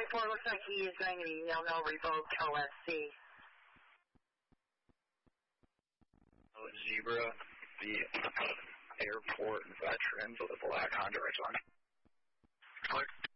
4 looks like he is going to be no revoked OSC. Zebra, the airport veterans with a black Honda right on.